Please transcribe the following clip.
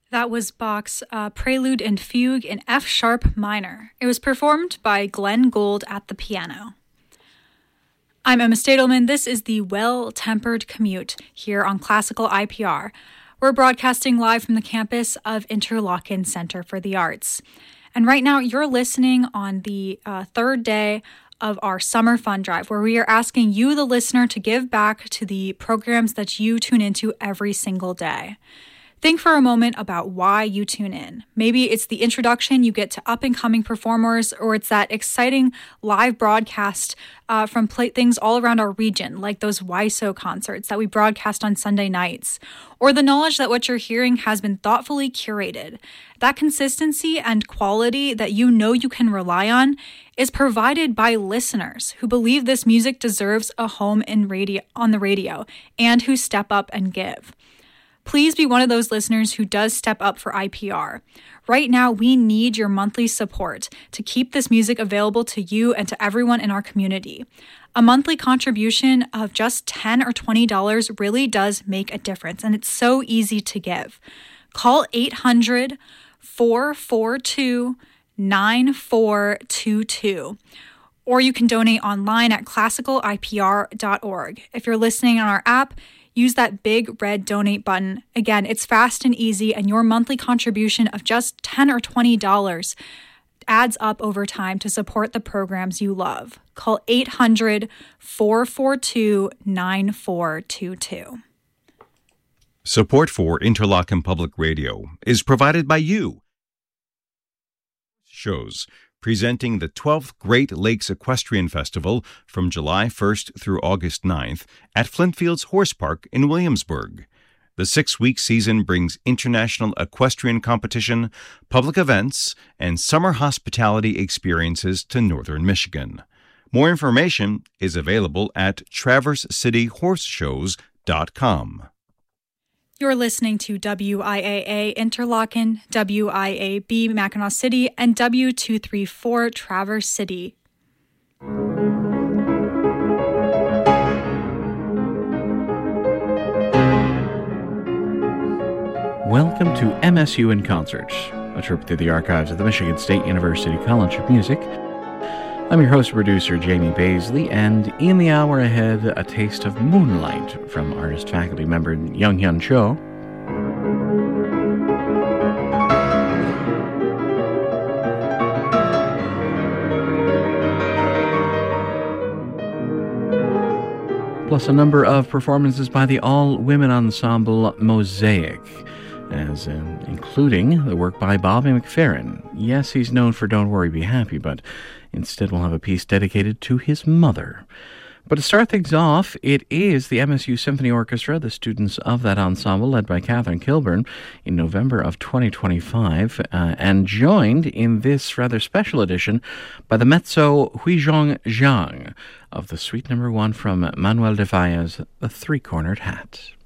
That was Bach's Prelude and Fugue in F-sharp minor. It was performed by Glenn Gould at the piano. I'm Emma Stadelman. This is the Well-Tempered Commute here on Classical IPR. We're broadcasting live from the campus of Interlochen Center for the Arts. And right now you're listening on the third day of our Summer Fun Drive, where we are asking you, the listener, to give back to the programs that you tune into every single day. Think for a moment about why you tune in. Maybe it's the introduction you get to up-and-coming performers, or it's that exciting live broadcast from things all around our region, like those WISO concerts that we broadcast on Sunday nights, or the knowledge that what you're hearing has been thoughtfully curated. That consistency and quality that you know you can rely on is provided by listeners who believe this music deserves a home on the radio and who step up and give. Please be one of those listeners who does step up for IPR. Right now, we need your monthly support to keep this music available to you and to everyone in our community. A monthly contribution of just $10 or $20 really does make a difference, and it's so easy to give. Call 800-442-9422. Or you can donate online at classicalipr.org. If you're listening on our app, use that big red donate button. Again, it's fast and easy, and your monthly contribution of just $10 or $20 adds up over time to support the programs you love. Call 800-442-9422. Support for Interlochen Public Radio is provided by you. Shows presenting the 12th Great Lakes Equestrian Festival from July 1st through August 9th at Flintfields Horse Park in Williamsburg. The 6-week season brings international equestrian competition, public events, and summer hospitality experiences to northern Michigan. More information is available at TraverseCityHorseShows.com. You're listening to WIAA Interlochen, WIAB Mackinac City, and W234 Traverse City. Welcome to MSU in Concert, a trip through the archives of the Michigan State University College of Music. I'm your host and producer, Jamie Baisley, and in the hour ahead, a taste of Moonlight from artist-faculty member Young-Hyun Cho. Plus a number of performances by the all-women ensemble Mosaic, including the work by Bobby McFerrin. Yes, he's known for Don't Worry, Be Happy, but instead we'll have a piece dedicated to his mother. But to start things off, it is the MSU Symphony Orchestra, the students of that ensemble, led by Catherine Kilburn, in November of 2025, and joined in this rather special edition by the mezzo Huizhong Zhang of the Suite No. 1 from Manuel de Falla's The Three-Cornered Hat.